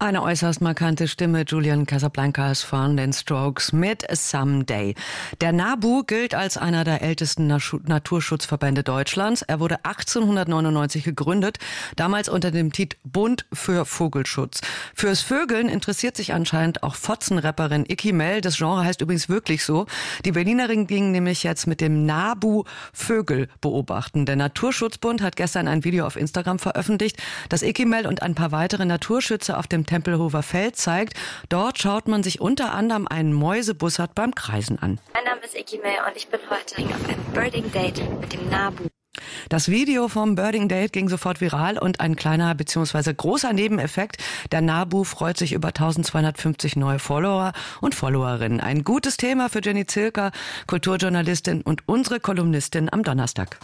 Eine äußerst markante Stimme, Julian Casablancas von den Strokes mit Someday. Der NABU gilt als einer der ältesten Naturschutzverbände Deutschlands. Er wurde 1899 gegründet, damals unter dem Titel Bund für Vogelschutz. Fürs Vögeln interessiert sich anscheinend auch Fotzenrapperin Icky Mell. Das Genre heißt übrigens wirklich so. Die Berlinerin ging nämlich jetzt mit dem NABU Vögel beobachten. Der Naturschutzbund hat gestern ein Video auf Instagram veröffentlicht, das Icky Mell und ein paar weitere Naturschützer auf dem Tempelhofer Feld zeigt. Dort schaut man sich unter anderem einen Mäusebussard beim Kreisen an. Mein Name ist Icky Mell und ich bin heute auf einem Birding Date mit dem NABU. Das Video vom Birding Date ging sofort viral und ein kleiner bzw. großer Nebeneffekt. Der NABU freut sich über 1250 neue Follower und Followerinnen. Ein gutes Thema für Jenny Zilker, Kulturjournalistin und unsere Kolumnistin am Donnerstag.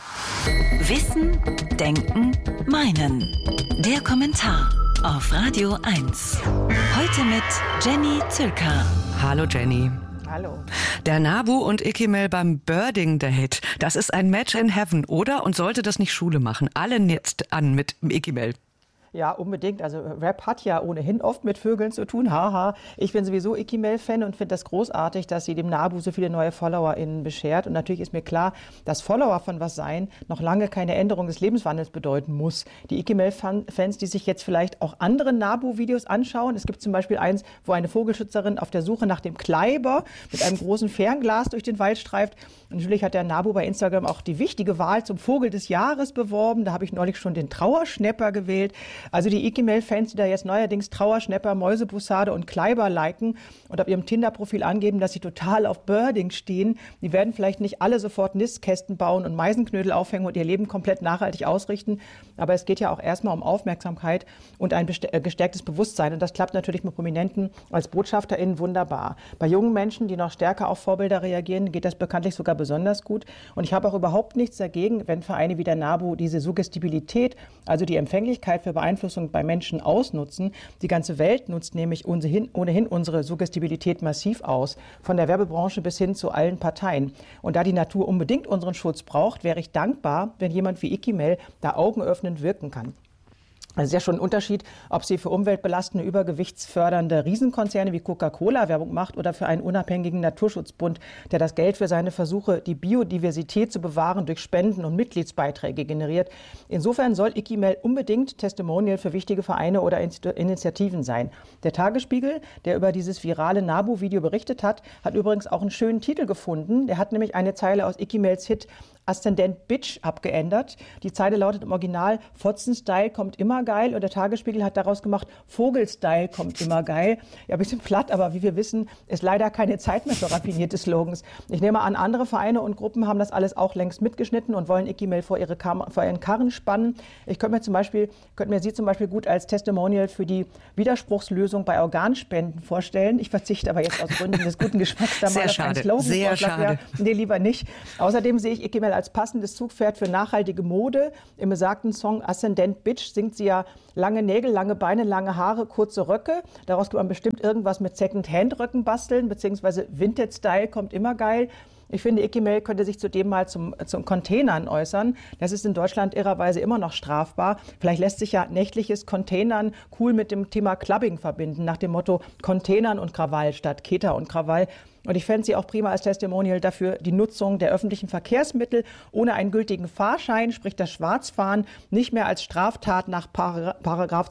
Wissen, Denken, Meinen. Der Kommentar auf Radio 1. Heute mit Jenny Zilker. Hallo Jenny. Hallo. Der NABU und Icky Mell beim Birding Date. Das ist ein Match in Heaven, oder? Und sollte das nicht Schule machen? Alle jetzt an mit Icky Mell. Ja, unbedingt. Also Rap hat ja ohnehin oft mit Vögeln zu tun. Haha. Ich bin sowieso Icky Mell-Fan und finde das großartig, dass sie dem NABU so viele neue FollowerInnen beschert. Und natürlich ist mir klar, dass Follower von was sein noch lange keine Änderung des Lebenswandels bedeuten muss. Die Icky Mell-Fans, die sich jetzt vielleicht auch andere NABU-Videos anschauen. Es gibt zum Beispiel eins, wo eine Vogelschützerin auf der Suche nach dem Kleiber mit einem großen Fernglas durch den Wald streift. Und natürlich hat der NABU bei Instagram auch die wichtige Wahl zum Vogel des Jahres beworben. Da habe ich neulich schon den Trauerschnäpper gewählt. Also die Icky Mell-Fans, die da jetzt neuerdings Trauerschnäpper, Mäusebussarde und Kleiber liken und auf ihrem Tinder-Profil angeben, dass sie total auf Birding stehen, die werden vielleicht nicht alle sofort Nistkästen bauen und Meisenknödel aufhängen und ihr Leben komplett nachhaltig ausrichten. Aber es geht ja auch erstmal um Aufmerksamkeit und ein gestärktes Bewusstsein. Und das klappt natürlich mit Prominenten als BotschafterInnen wunderbar. Bei jungen Menschen, die noch stärker auf Vorbilder reagieren, geht das bekanntlich sogar besonders gut. Und ich habe auch überhaupt nichts dagegen, wenn Vereine wie der NABU diese Suggestibilität, also die Empfänglichkeit für Beeinflussung bei Menschen ausnutzen. Die ganze Welt nutzt nämlich ohnehin unsere Suggestibilität massiv aus, von der Werbebranche bis hin zu allen Parteien. Und da die Natur unbedingt unseren Schutz braucht, wäre ich dankbar, wenn jemand wie Icky Mell da augenöffnend wirken kann. Es ist ja schon ein Unterschied, ob sie für umweltbelastende, übergewichtsfördernde Riesenkonzerne wie Coca-Cola Werbung macht oder für einen unabhängigen Naturschutzbund, der das Geld für seine Versuche, die Biodiversität zu bewahren, durch Spenden und Mitgliedsbeiträge generiert. Insofern soll Icky Mell unbedingt Testimonial für wichtige Vereine oder Initiativen sein. Der Tagesspiegel, der über dieses virale NABU-Video berichtet hat, hat übrigens auch einen schönen Titel gefunden. Der hat nämlich eine Zeile aus Icky Mells Hit Aszendent Bitch abgeändert. Die Zeile lautet im Original: Fotzen-Style kommt immer geil, und der Tagesspiegel hat daraus gemacht: Vogel-Style kommt immer geil. Ja, ein bisschen platt, aber wie wir wissen, ist leider keine Zeit mehr für raffinierte Slogans. Ich nehme an, andere Vereine und Gruppen haben das alles auch längst mitgeschnitten und wollen Icky Mell vor ihren Karren spannen. Ich könnte mir sie zum Beispiel gut als Testimonial für die Widerspruchslösung bei Organspenden vorstellen. Ich verzichte aber jetzt aus Gründen des guten Geschmacks da mal auf einen Slogan. Sehr schade. Nee, lieber nicht. Außerdem sehe ich Icky Mell als passendes Zugpferd für nachhaltige Mode. Im besagten Song Aszendent Bitch singt sie ja: lange Nägel, lange Beine, lange Haare, kurze Röcke. Daraus kann man bestimmt irgendwas mit Second-Hand-Röcken basteln, beziehungsweise Vintage-Style kommt immer geil. Ich finde, Icky Mell könnte sich zudem mal zum Containern äußern. Das ist in Deutschland irrerweise immer noch strafbar. Vielleicht lässt sich ja nächtliches Containern cool mit dem Thema Clubbing verbinden, nach dem Motto Containern und Krawall statt Keter und Krawall. Und ich fände sie auch prima als Testimonial dafür, die Nutzung der öffentlichen Verkehrsmittel ohne einen gültigen Fahrschein, sprich das Schwarzfahren, nicht mehr als Straftat nach Paragraph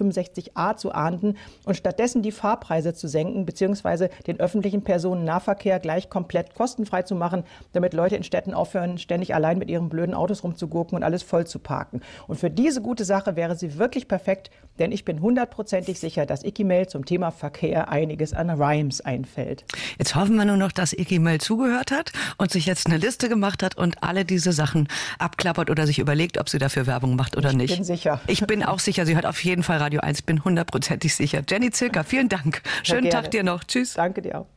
265a zu ahnden und stattdessen die Fahrpreise zu senken, beziehungsweise den öffentlichen Personennahverkehr gleich komplett kostenfrei zu machen, damit Leute in Städten aufhören, ständig allein mit ihren blöden Autos rumzugurken und alles voll zu parken. Und für diese gute Sache wäre sie wirklich perfekt, denn ich bin 100%ig sicher, dass Icky Mell zum Thema Verkehr einiges an Rhymes einfällt. Jetzt hoffen wir nur noch, dass Icky Mell zugehört hat und sich jetzt eine Liste gemacht hat und alle diese Sachen abklappert oder sich überlegt, ob sie dafür Werbung macht oder nicht. Ich bin sicher. Ich bin auch sicher. Sie hört auf jeden Fall Radio 1. Bin 100%ig sicher. Jenny Zilker, vielen Dank. Schönen Tag dir noch. Tschüss. Danke dir auch.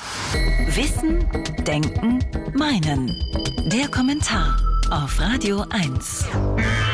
Wissen, Denken, Meinen. Der Kommentar auf Radio 1.